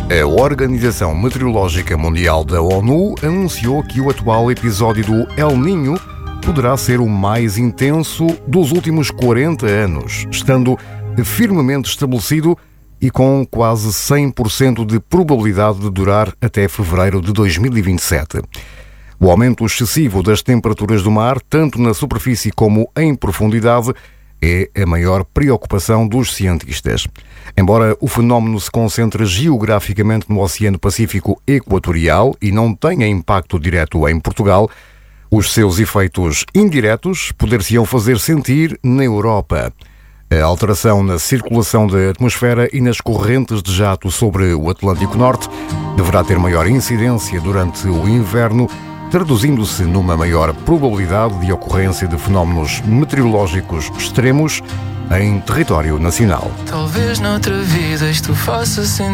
A Organização Meteorológica Mundial da ONU anunciou que o atual episódio do El Niño poderá ser o mais intenso dos últimos 40 anos, estando firmemente estabelecido e com quase 100% de probabilidade de durar até fevereiro de 2027. O aumento excessivo das temperaturas do mar, tanto na superfície como em profundidade, é a maior preocupação dos cientistas. Embora o fenómeno se concentre geograficamente no Oceano Pacífico Equatorial e não tenha impacto direto em Portugal, os seus efeitos indiretos poder-se-ão fazer sentir na Europa. A alteração na circulação da atmosfera e nas correntes de jato sobre o Atlântico Norte deverá ter maior incidência durante o inverno, traduzindo-se numa maior probabilidade de ocorrência de fenómenos meteorológicos extremos em território nacional. Talvez noutra vida isto faça sentido.